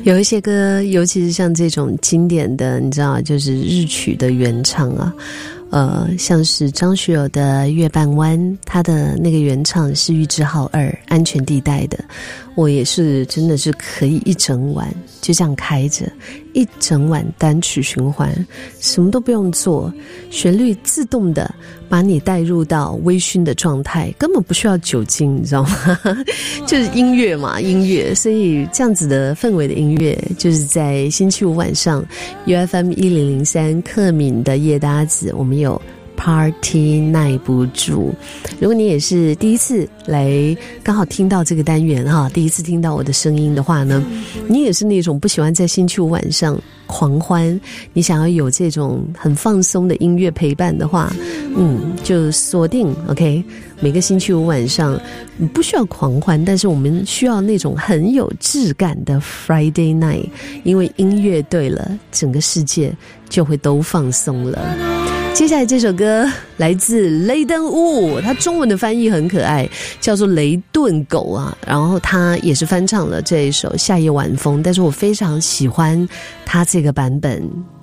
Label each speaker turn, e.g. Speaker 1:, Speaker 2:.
Speaker 1: 有一些歌，尤其是像这种经典的，你知道，就是日曲的原唱啊，像是张学友的《月半弯》，他的那个原唱是玉置浩二，安全地带的。我也是真的是可以一整晚就这样开着，一整晚单曲循环，什么都不用做，旋律自动的把你带入到微醺的状态，根本不需要酒精，你知道吗？就是音乐嘛，音乐。所以这样子的氛围的音乐，就是在星期五晚上 UFM1003 克敏的夜搭子，我们有 Party 耐不住。如果你也是第一次来刚好听到这个单元哈，第一次听到我的声音的话呢，你也是那种不喜欢在星期五晚上狂欢，你想要有这种很放松的音乐陪伴的话，就锁定 OK， 每个星期五晚上不需要狂欢，但是我们需要那种很有质感的 Friday night， 因为音乐对了，整个世界就会都放松了。接下来这首歌来自雷登乌，它中文的翻译很可爱，叫做雷顿狗啊，然后他也是翻唱了这一首夏夜晚风，但是我非常喜欢他这个版本，